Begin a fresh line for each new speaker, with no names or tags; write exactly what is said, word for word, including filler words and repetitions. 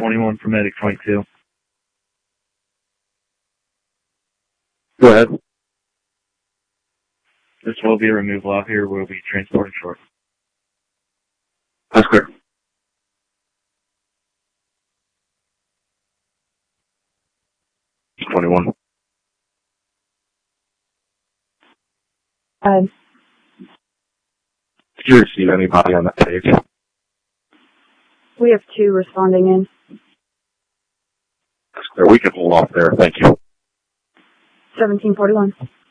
twenty-one for medic twenty-two.
Go ahead.
This will be a removal out here. We'll be transporting short.
That's clear. twenty-one.
Uh,
Did you receive anybody on that page?
we have two responding in.
That's clear. We can hold off there. Thank you.
seventeen forty-one.